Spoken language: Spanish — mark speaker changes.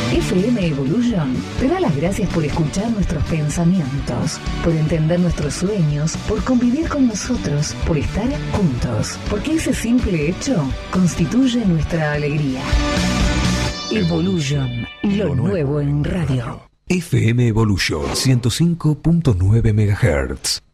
Speaker 1: FM Evolution te da las gracias por escuchar nuestros pensamientos, por entender nuestros sueños, por convivir con nosotros, por estar juntos, porque ese simple hecho constituye nuestra alegría. Evolution, lo nuevo en radio.
Speaker 2: FM Evolution 105.9 MHz.